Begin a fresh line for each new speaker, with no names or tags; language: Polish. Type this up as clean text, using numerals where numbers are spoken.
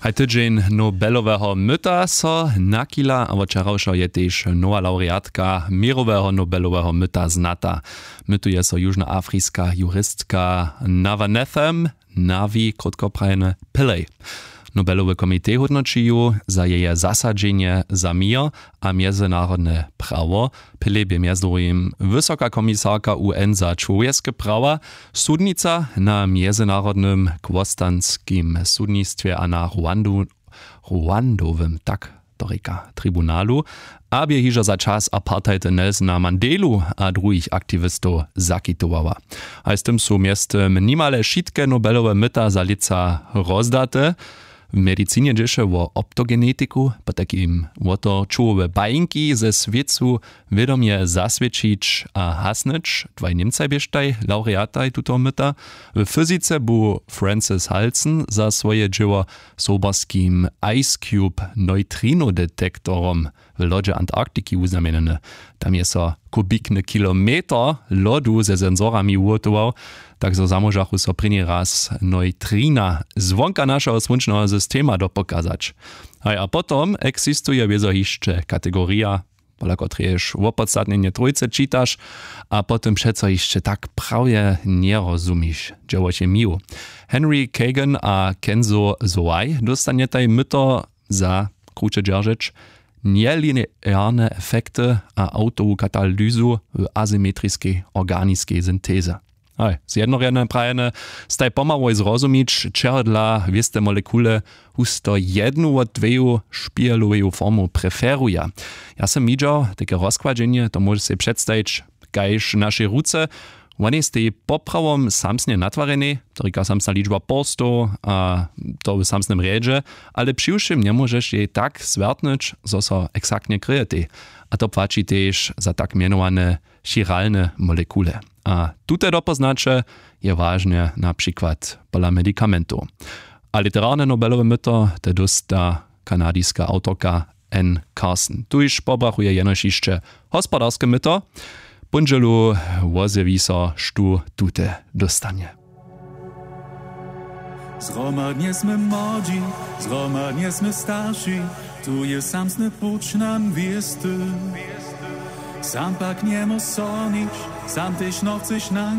Haj tydzień Nobelowego myta so nakila, a wczorajsza je też nowa laureatka mirowego Nobelowego myta znata. Mytuje so južnoafriska juristka Navanethem Navi krótkoprajne Pillay. Nobelowy komitej hodnočijú za jeje zasadzenie za mir a międzynarodne prawo. Pillay by między drugim wysoka komisarka UN za człowieckie prawa, sudnica na międzynarodnym kwostanskim sudnictwie a na Ruandowym tribunalu, aby hižo za czas apartheida Nelsona Mandelu a drugich aktywistów zakitowała. A z tym są miestem nimale wszystkie Nobelowe myta za lica rozdate. W medycynie dzieje o optogenetiku, po takim oto czułowe bajinki ze świecu wiadomie zasvědčić a hasnąć. Dwaj Niemcaj bieżtaj, laureataj tuto myta. W fizyce był Francis Halsen za swoje dzieło z oberskim Ice Cube neutrino-detektorom w lodzie Antarktiki uznamienene. Tam jest so kubikny kilometr lodu ze senzorami ugotował, tak so zamożachu so první raz neutrina zvonka naszego słonecznego systema dopokazać. A potom existuje wiezo jeszcze kategoria, pola którejż opodstatnienie trójce czytasz, a potem przeco jeszcze tak prawie nie rozumiesz, dzieło się miło. Henry Kagan a Kenzo Zoai dostanie taj myto za, krótce dzierżyć, nielinearne efekty a autową katalyzu w asymetrycznej organicznej synteze. Z jednoriadne prajene staj pomału zrozumieć, czego dla wieste molekule husto jednu od dweju szpieloweju formu preferuje. Ja sam widział takie rozkładzenie, to możesz sobie przedstawić, kajż nasze ruce, one jest poprawom samsnie natwarene, to rika samsna liczba porstu, a to w samsnym riedzie, ale przyjszym nie możesz jej tak zwertnąć, zo so eksaktnie kryjete. A to płaci też za tak mianowane chiralne molekule. A tutaj dopoznacze je ważne na przykład pola medikamentu. A literarne Nobelowe myto te dosta kanadyjska autorka Anne Carson. Tu już pobrachuje jenoż jeszcze gospodarskie myto. Bunżelu wozewi so sztu tute dostanie.
Zgromadnie sme młodzi, zgromadnie sme starsi, tu je samsny pucz nam wiesty. Sam pak nie mo sonić, sam też no chcesz nam